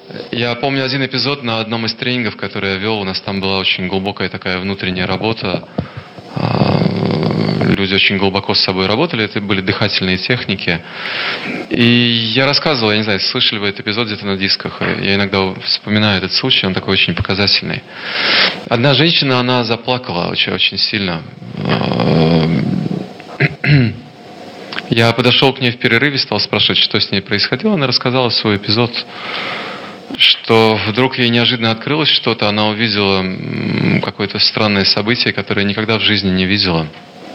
Я помню один эпизод на одном из тренингов, который я вел. У нас там была очень глубокая такая внутренняя работа. Люди очень глубоко с собой работали. Это были дыхательные техники. И я рассказывал, я не знаю, слышали вы этот эпизод где-то на дисках. Я иногда вспоминаю этот случай, он такой очень показательный. Одна женщина, она заплакала очень сильно. Я подошел к ней в перерыве, стал спрашивать, что с ней происходило. Она рассказала свой эпизод, что вдруг ей неожиданно открылось что-то. Она увидела какое-то странное событие, которое никогда в жизни не видела.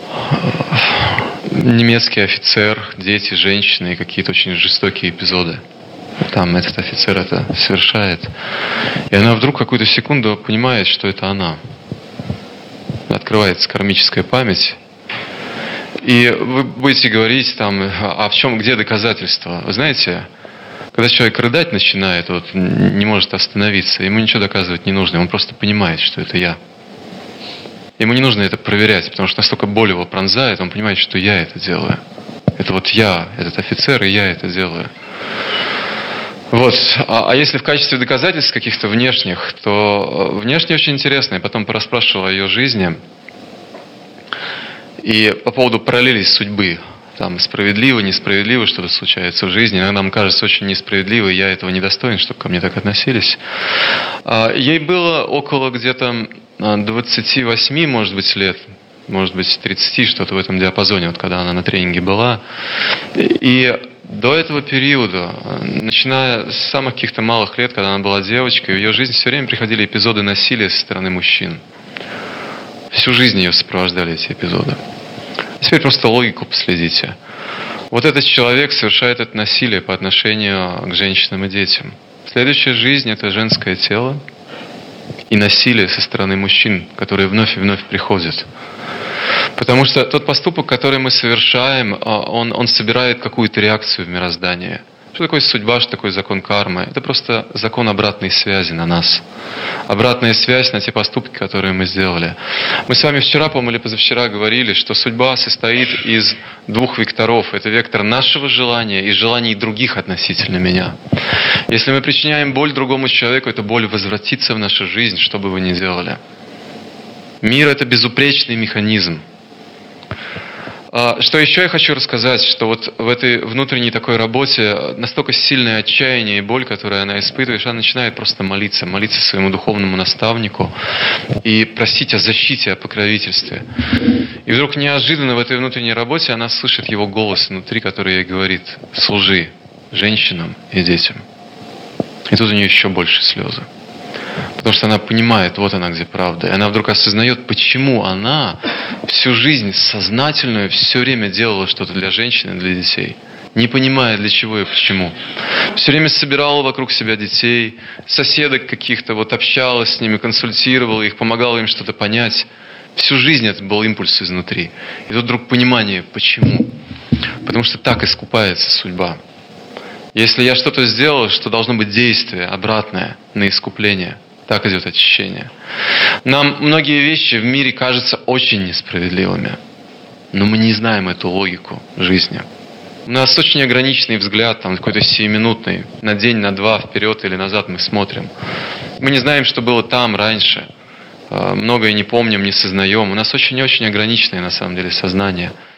Немецкий офицер, дети, женщины и какие-то очень жестокие эпизоды. Там этот офицер это совершает. И она вдруг какую-то секунду понимает, что это она. Открывается кармическая память. И вы будете говорить там, а в чем, где доказательства? Вы знаете, когда человек рыдать начинает, вот, не может остановиться, ему ничего доказывать не нужно, он просто понимает, что это я. Ему не нужно это проверять, потому что настолько боль его пронзает, он понимает, что я это делаю. Это вот я, этот офицер, и я это делаю. Вот. А если в качестве доказательств каких-то внешних, то внешне очень интересно. Я потом порасспрашивал о ее жизни. И по поводу параллелей судьбы. Там справедливо, несправедливо что-то случается в жизни. Иногда мне кажется очень несправедливо, и я этого не достоин, чтобы ко мне так относились. Ей было около где-то 28, может быть, лет. Может быть, 30, что-то в этом диапазоне, вот когда она на тренинге была. И до этого периода, начиная с самых каких-то малых лет, когда она была девочкой, в ее жизнь все время приходили эпизоды насилия со стороны мужчин. Всю жизнь ее сопровождали эти эпизоды. Теперь просто логику последите. Вот этот человек совершает это насилие по отношению к женщинам и детям. Следующая жизнь – это женское тело и насилие со стороны мужчин, которые вновь и вновь приходят. Потому что тот поступок, который мы совершаем, он собирает какую-то реакцию в мироздании. Что такое судьба, что такое закон кармы? Это просто закон обратной связи на нас. Обратная связь на те поступки, которые мы сделали. Мы с вами вчера, по-моему, или позавчера говорили, что судьба состоит из двух векторов. Это вектор нашего желания и желаний других относительно меня. Если мы причиняем боль другому человеку, эта боль возвратится в нашу жизнь, что бы вы ни делали. Мир – это безупречный механизм. Что еще я хочу рассказать, что вот в этой внутренней такой работе настолько сильное отчаяние и боль, которую она испытывает, что она начинает просто молиться своему духовному наставнику и просить о защите, о покровительстве. И вдруг неожиданно в этой внутренней работе она слышит его голос внутри, который ей говорит: «Служи женщинам и детям». И тут у нее еще больше слезы. Потому что она понимает, вот она где правда. И она вдруг осознает, почему она всю жизнь сознательную все время делала что-то для женщин и для детей. Не понимая, для чего и почему. Все время собирала вокруг себя детей, соседок каких-то, вот общалась с ними, консультировала их, помогала им что-то понять. Всю жизнь это был импульс изнутри. И тут вдруг понимание, почему. Потому что так искупается судьба. Если я что-то сделал, что должно быть действие обратное на искупление, так идет очищение. Нам многие вещи в мире кажутся очень несправедливыми, но мы не знаем эту логику жизни. У нас очень ограниченный взгляд, там, какой-то сиюминутный, на день, на два, вперед или назад мы смотрим. Мы не знаем, что было там раньше. Многое не помним, не сознаем. У нас очень-очень ограниченное, на самом деле, сознание.